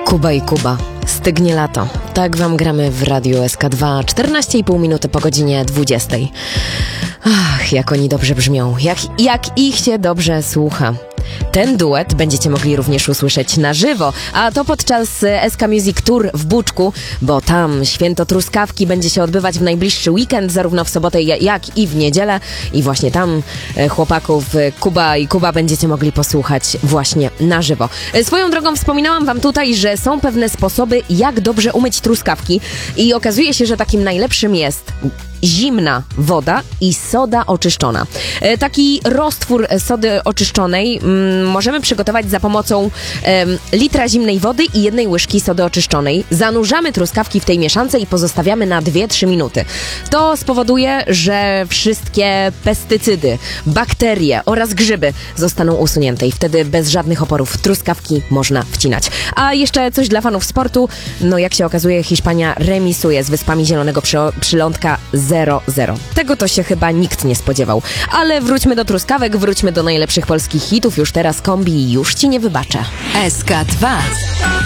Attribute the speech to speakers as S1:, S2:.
S1: Kuba i Kuba. Stygnie lato. Tak wam gramy w Radiu SK2. 14,5 minuty po godzinie 20. Ach, jak oni dobrze brzmią. Jak ich się dobrze słucha. Ten duet będziecie mogli również usłyszeć na żywo, a to podczas SK Music Tour w Buczku, bo tam święto truskawki będzie się odbywać w najbliższy weekend, zarówno w sobotę jak i w niedzielę. I właśnie tam chłopaków Kuba i Kuba będziecie mogli posłuchać właśnie na żywo. Swoją drogą wspominałam wam tutaj, że są pewne sposoby, jak dobrze umyć truskawki i okazuje się, że takim najlepszym jest zimna woda i soda oczyszczona. Taki roztwór sody oczyszczonej możemy przygotować za pomocą litra zimnej wody i 1 łyżki sody oczyszczonej. Zanurzamy truskawki w tej mieszance i pozostawiamy na 2-3 minuty. To spowoduje, że wszystkie pestycydy, bakterie oraz grzyby zostaną usunięte i wtedy bez żadnych oporów truskawki można wcinać. A jeszcze coś dla fanów sportu. No jak się okazuje, Hiszpania remisuje z Wyspami Zielonego Przylądka 0-0. Tego to się chyba nikt nie spodziewał. Ale wróćmy do truskawek, wróćmy do najlepszych polskich hitów. Już teraz kombi już ci nie wybaczę.
S2: SK2